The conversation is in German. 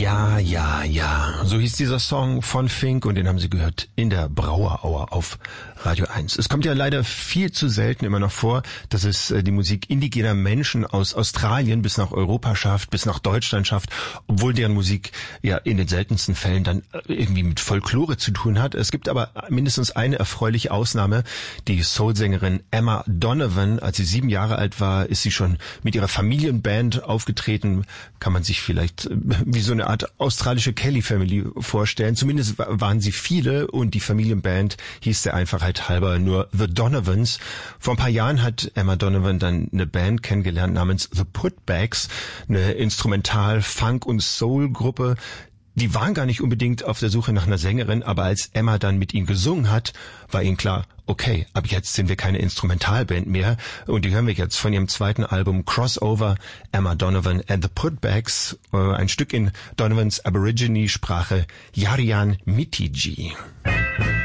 Ja, ja, ja. So hieß dieser Song von Fink und den haben Sie gehört in der Brauerauer auf Radio 1. Es kommt ja leider viel zu selten immer noch vor, dass es die Musik indigener Menschen aus Australien bis nach Europa schafft, bis nach Deutschland schafft, obwohl deren Musik ja in den seltensten Fällen dann irgendwie mit Folklore zu tun hat. Es gibt aber mindestens eine erfreuliche Ausnahme. Die Soulsängerin Emma Donovan, als sie 7 Jahre alt war, ist sie schon mit ihrer Familienband aufgetreten. Kann man sich vielleicht wie so eine Art australische Kelly Family vorstellen. Zumindest waren sie viele und die Familienband hieß der Einfachheit halber nur The Donovans. Vor ein paar Jahren hat Emma Donovan dann eine Band kennengelernt namens The Putbacks, eine Instrumental-, Funk- und Soul-Gruppe. Die waren gar nicht unbedingt auf der Suche nach einer Sängerin, aber als Emma dann mit ihnen gesungen hat, war ihnen klar, okay, ab jetzt sind wir keine Instrumentalband mehr und die hören wir jetzt von ihrem zweiten Album Crossover, Emma Donovan and the Putbacks, ein Stück in Donovans Aborigine-Sprache Yarian Mitiji.